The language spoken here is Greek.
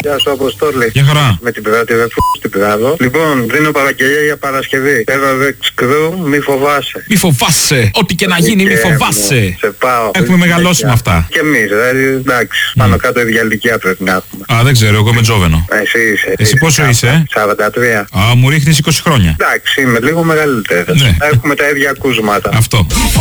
Γεια σου, Αποστόλη. Γεια χαρά. Με την πράτη δεν στην Πράδο. Λοιπόν, δίνω παραγγελία για Παρασκευή. Evervex Crew, μη φοβάσαι. Μη φοβάσαι. Ό,τι και να γίνει, μη φοβάσαι. Σε πάω. Έχουμε μεγαλώσει με αυτά. Και εμείς, δηλαδή, εντάξει. Πάνω κάτω ίδια ηλικία πρέπει να έχουμε. Α, δεν ξέρω, εγώ είμαι Τζόβενο. Εσύ είσαι. Εσύ πόσο είσαι? 43. Α, μου ρίχνεις 20 χρόνια. Εντάξει, είμαι λίγο μεγαλύτερος. Ναι. Έχουμε τα ίδια ακούσματα. Αυτό.